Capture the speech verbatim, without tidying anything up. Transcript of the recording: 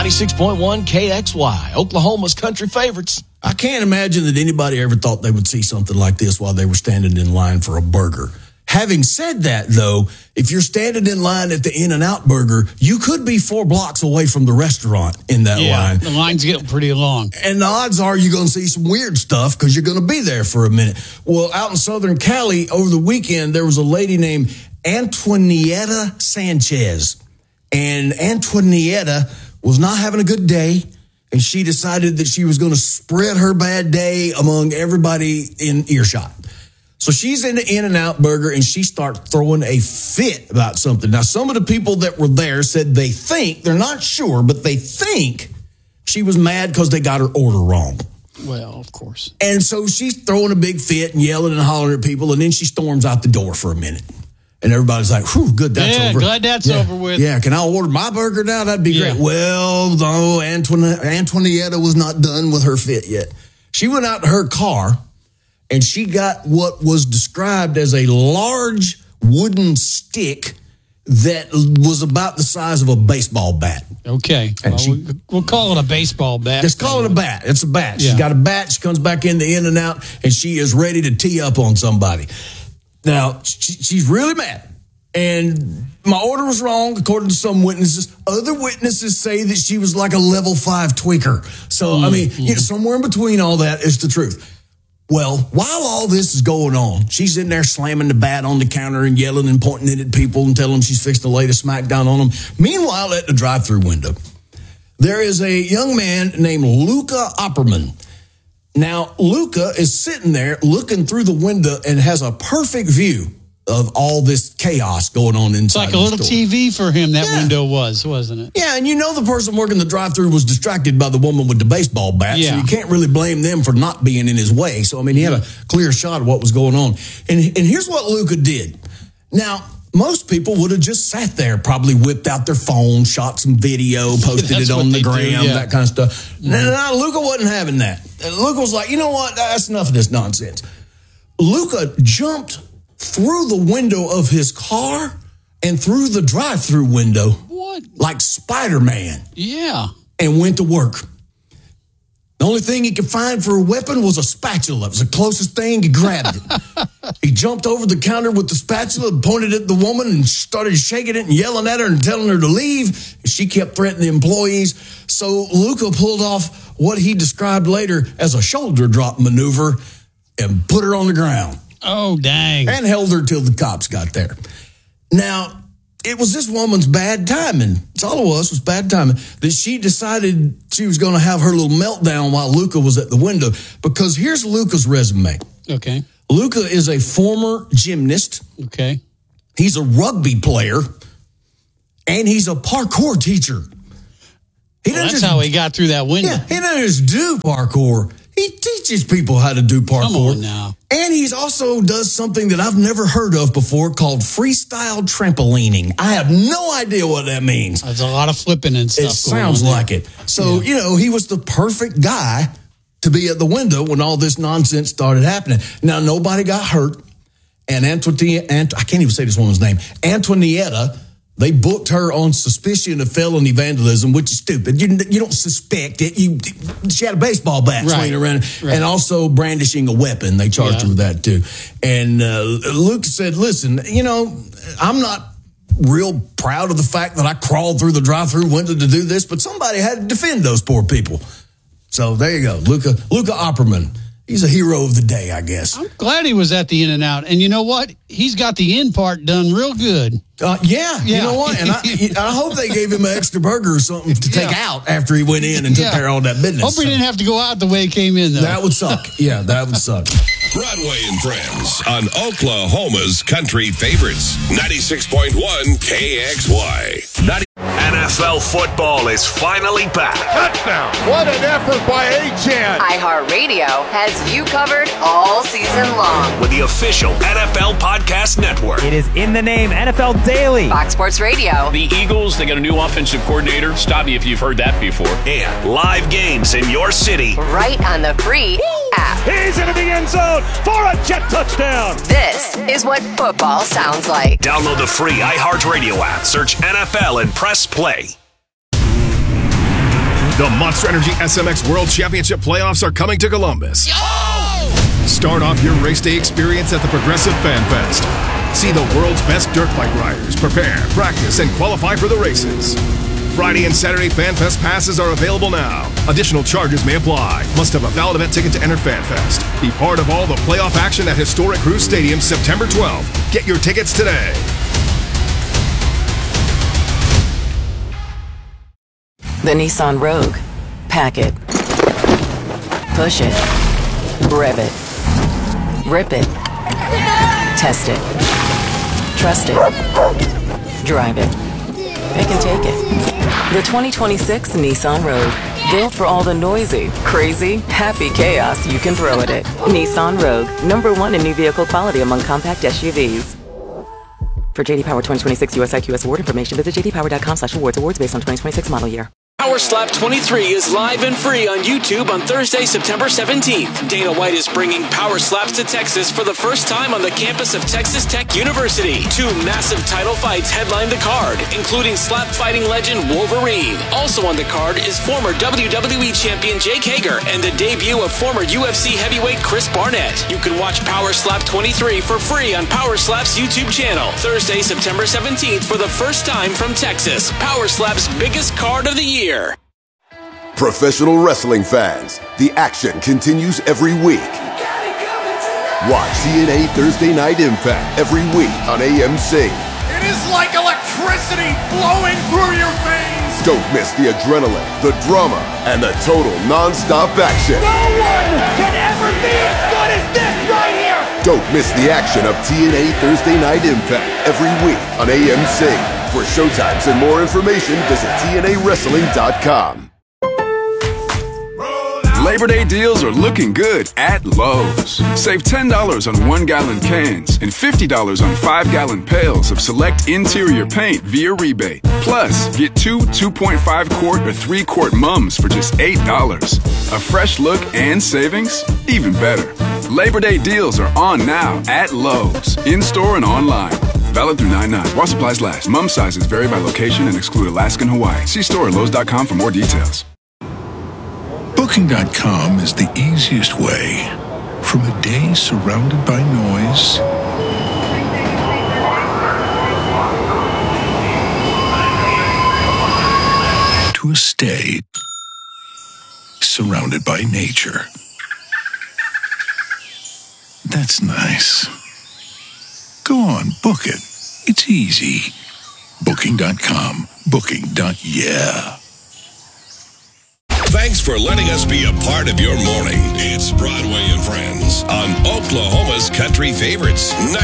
ninety-six point one K X Y, Oklahoma's country favorites. I can't imagine that anybody ever thought they would see something like this while they were standing in line for a burger. Having said that, though, if you're standing in line at the In-N-Out Burger, you could be four blocks away from the restaurant in that yeah, line. The line's getting pretty long. And the odds are you're going to see some weird stuff because you're going to be there for a minute. Well, out in Southern Cali over the weekend, there was a lady named Antonietta Sanchez. And Antonietta was not having a good day, and she decided that she was going to spread her bad day among everybody in earshot. So she's in the In-N-Out Burger, and she starts throwing a fit about something. Now, some of the people that were there said they think, they're not sure, but they think she was mad because they got her order wrong. Well, of course. And so she's throwing a big fit and yelling and hollering at people, and then she storms out the door for a minute. And everybody's like, whew, good, that's yeah, over. glad that's yeah. over with. Yeah, can I order my burger now? That'd be yeah. great. Well, no, Antoine- Antonietta was not done with her fit yet. She went out to her car, and she got what was described as a large wooden stick that was about the size of a baseball bat. Okay. Well, she, we, we'll call it a baseball bat. Just call it a bat. It's a bat. Yeah. She's got a bat. She comes back in the In-N-Out, and she is ready to tee up on somebody. Now, she, she's really mad. And my order was wrong, according to some witnesses. Other witnesses say that she was like a level five tweaker. So, mm-hmm. I mean, you know, somewhere in between all that is the truth. Well, while all this is going on, she's in there slamming the bat on the counter and yelling and pointing it at people and telling them she's fixed to lay the smackdown on them. Meanwhile, at the drive-thru window, there is a young man named Luca Opperman. Now, Luca is sitting there looking through the window and has a perfect view of all this chaos going on inside It's like the a little store. T V for him, that Yeah. window was, wasn't it? Yeah, and you know the person working the drive-thru was distracted by the woman with the baseball bat, Yeah. so you can't really blame them for not being in his way. So, I mean, he had a clear shot of what was going on. And, and here's what Luca did. Now, most people would have just sat there, probably whipped out their phone, shot some video, posted That's it on what the they do, gram, yeah. that kind of stuff. Mm-hmm. No, no, no, Luca wasn't having that. Luca was like, you know what? That's enough of this nonsense. Luca jumped through the window of his car and through the drive-thru window. What? Like Spider-Man. Yeah. And went to work. The only thing he could find for a weapon was a spatula. It was the closest thing. He grabbed it. He jumped over the counter with the spatula, pointed at the woman, and started shaking it and yelling at her and telling her to leave. She kept threatening the employees. So Luca pulled off what he described later as a shoulder drop maneuver and put her on the ground. Oh, dang. And held her till the cops got there. Now, it was this woman's bad timing. That's all it was, was bad timing. That she decided she was going to have her little meltdown while Luca was at the window. Because here's Luca's resume. Okay. Luca is a former gymnast. Okay. He's a rugby player. And he's a parkour teacher. He Well, that's just, how he got through that window. Yeah, he doesn't just do parkour. He teaches people how to do parkour. Come on now. And he's also does something that I've never heard of before called freestyle trampolining. I have no idea what that means. There's a lot of flipping and stuff. It sounds going on like it. So, Yeah. you know, he was the perfect guy to be at the window when all this nonsense started happening. Now, nobody got hurt. And Antonietta, Ant, I can't even say this woman's name, Antonietta, they booked her on suspicion of felony vandalism, which is stupid. You, you don't suspect it. You, she had a baseball bat Right. swinging around, Right. and also brandishing a weapon. They charged Yeah. her with that too. And uh, Luke said, "Listen, you know, I'm not real proud of the fact that I crawled through the drive-thru window to do this, but somebody had to defend those poor people." So there you go, Luca Luca Opperman. He's a hero of the day, I guess. I'm glad he was at the In-N-Out. And you know what? He's got the in part done real good. Uh, yeah, Yeah. you know what? And I, I hope they gave him an extra burger or something to take Yeah. out after he went in and took Yeah. care of all that business. Hope he So didn't have to go out the way he came in, though. that would suck. Yeah, that would suck. Broadway and Friends on Oklahoma's country favorites. ninety-six point one K X Y. N F L football is finally back. Touchdown. What an effort by Achane. iHeartRadio has you covered all season long. With the official N F L Podcast Network. It is in the name, N F L Daily. Fox Sports Radio. The Eagles, they got a new offensive coordinator. Stop me if you've heard that before. And live games in your city. Right on the free app. He's into the end zone for a jet touchdown. This is what football sounds like. Download the free iHeartRadio app. Search N F L and press play. The Monster Energy S M X World Championship playoffs are coming to Columbus. Yo! Start off your race day experience at the Progressive Fan Fest. See the world's best dirt bike riders prepare, practice, and qualify for the races. Friday and Saturday Fan Fest passes are available now. Additional charges may apply. Must have a valid event ticket to enter Fan Fest. Be part of all the playoff action at historic Cruise Stadium September twelfth. Get your tickets today. The Nissan Rogue. Pack it. Push it. Rev it. Rip it. Test it. Trust it. Drive it. Pick and take it. The twenty twenty-six Nissan Rogue. Built for all the noisy, crazy, happy chaos you can throw at it. Nissan Rogue. Number one in new vehicle quality among compact S U Vs. For J D Power twenty twenty-six U S I Q S award information, visit j d power dot com slash awards. Awards based on twenty twenty-six model year. Power Slap twenty-three is live and free on YouTube on Thursday, September seventeenth. Dana White is bringing Power Slaps to Texas for the first time on the campus of Texas Tech University. Two massive title fights headline the card, including slap fighting legend Wolverine. Also on the card is former W W E champion Jake Hager and the debut of former U F C heavyweight Chris Barnett. You can watch Power Slap twenty-three for free on Power Slap's YouTube channel. Thursday, September seventeenth for the first time from Texas. Power Slap's biggest card of the year. Professional wrestling fans, the action continues every week. Watch T N A Thursday Night Impact every week on A M C. It is like electricity flowing through your veins. Don't miss the adrenaline, the drama, and the total non-stop action. No one can ever be as good as this right here. Don't miss the action of T N A Thursday Night Impact every week on A M C. For showtimes and more information, visit T N A wrestling dot com. Labor Day deals are looking good at Lowe's. Save ten dollars on one-gallon cans and fifty dollars on five-gallon pails of select interior paint via rebate. Plus, get two two point five quart or three quart mums for just eight dollars. A fresh look and savings? Even better. Labor Day deals are on now at Lowe's, in-store and online. Valid through nine nine. While supplies last. Mum sizes vary by location and exclude Alaska and Hawaii. See store at lowes dot com for more details. Booking dot com is the easiest way from a day surrounded by noise to a stay surrounded by nature. That's nice. Go on, book it. It's easy. Booking dot com. Booking. Yeah. Thanks for letting us be a part of your morning. It's Broadway and Friends on Oklahoma's Country Favorites.